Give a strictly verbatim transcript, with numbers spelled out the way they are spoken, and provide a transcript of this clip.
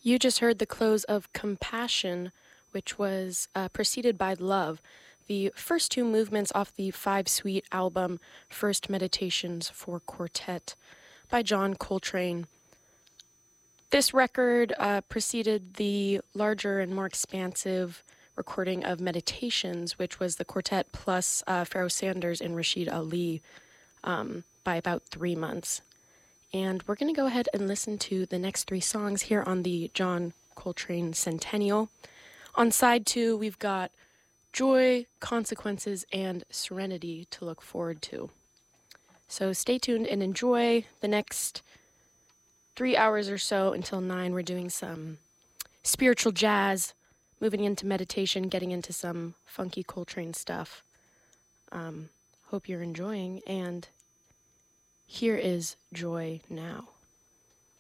You just heard the close of Compassion, which was uh, preceded by Love, the first two movements off the Five Suite album, First Meditations for Quartet, by John Coltrane. This record uh, preceded the larger and more expansive recording of Meditations, which was the quartet plus uh, Pharoah Sanders and Rashid Ali, um, by about three months. And we're going to go ahead and listen to the next three songs here on the John Coltrane Centennial. On side two, we've got Joy, Consequences, and Serenity to look forward to. So stay tuned and enjoy the next three hours or so until nine. We're doing some spiritual jazz, moving into meditation, getting into some funky Coltrane stuff. Um, hope you're enjoying, and here is Joy now.